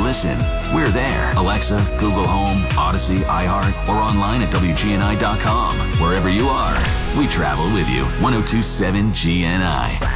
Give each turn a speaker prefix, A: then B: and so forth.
A: listen, we're there. Alexa, Google Home, Odyssey, iHeart, or online at WGNI.com. Wherever you are, we travel with you. 102.7 GNI.